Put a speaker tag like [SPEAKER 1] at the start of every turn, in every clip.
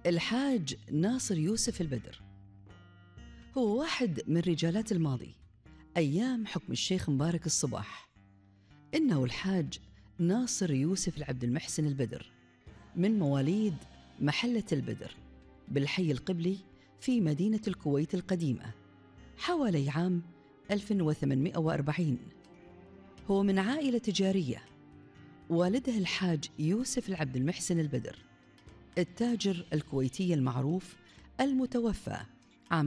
[SPEAKER 1] الحاج ناصر يوسف البدر هو واحد من رجالات الماضي أيام حكم الشيخ مبارك الصباح. إنه الحاج ناصر يوسف العبد المحسن البدر من مواليد محلة البدر بالحي القبلي في مدينة الكويت القديمة حوالي عام 1840. هو من عائلة تجارية، والده الحاج يوسف العبد المحسن البدر التاجر الكويتي المعروف المتوفى عام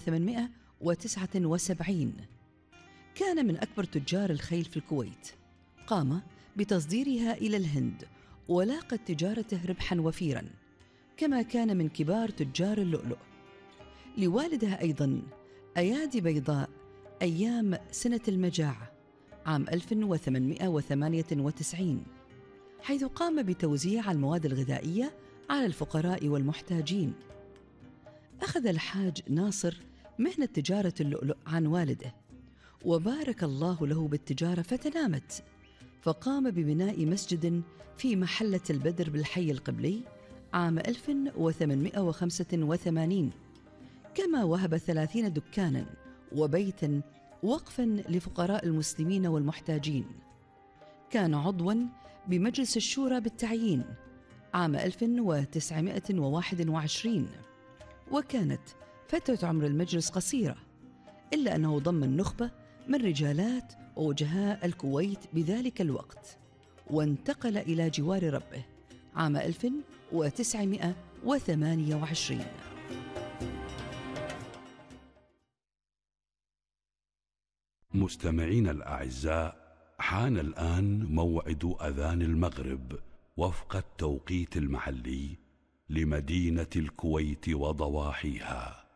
[SPEAKER 1] 1879. كان من أكبر تجار الخيل في الكويت، قام بتصديرها إلى الهند ولاقت تجارته ربحاً وفيراً، كما كان من كبار تجار اللؤلؤ. لوالدها أيضاً أيادي بيضاء أيام سنة المجاعة عام 1898، حيث قام بتوزيع المواد الغذائية على الفقراء والمحتاجين. أخذ الحاج ناصر مهنة تجارة اللؤلؤ عن والده، وبارك الله له بالتجارة فتنامت، فقام ببناء مسجد في محلة البدر بالحي القبلي عام 1885، كما وهب 30 دكانا وبيتا وقفا لفقراء المسلمين والمحتاجين. كان عضوا بمجلس الشورى بالتعيين عام 1921، وكانت فترة عمر المجلس قصيرة، إلا أنه ضم النخبة من رجالات ووجهاء الكويت بذلك الوقت، وانتقل إلى جوار ربه عام 1928.
[SPEAKER 2] مستمعين الأعزاء، حان الآن موعد أذان المغرب وفق التوقيت المحلي لمدينة الكويت وضواحيها.